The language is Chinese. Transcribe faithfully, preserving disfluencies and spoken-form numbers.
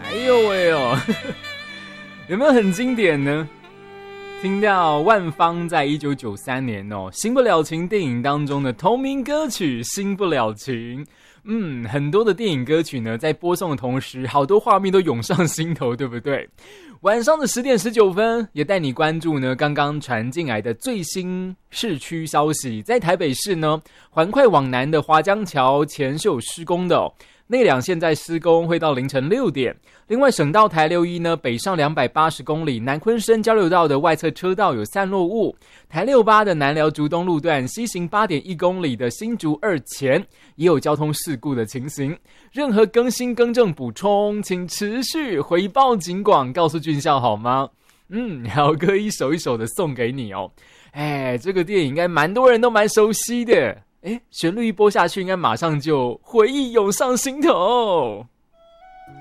哎呦喂哦，有没有很经典呢？听到万芳在一九九三年哦《新不了情》电影当中的同名歌曲《新不了情》。嗯，很多的电影歌曲呢，在播送的同时，好多画面都涌上心头，对不对？晚上的十点十九分，也带你关注呢刚刚传进来的最新市区消息。在台北市呢，环快往南的华江桥前是有施工的哦。内两线在施工，会到凌晨六点。另外，省道台六一呢，北上两百八十公里，南昆生交流道的外侧车道有散落物。台六八的南寮竹东路段，西行八点一公里的新竹二前也有交通事故的情形。任何更新更正补充，请持续回报警广，告诉军校好吗？嗯，好歌一首一首的送给你哦。哎，这个电影应该蛮多人都蛮熟悉的。诶，旋律一播下去，应该马上就回忆涌上心头。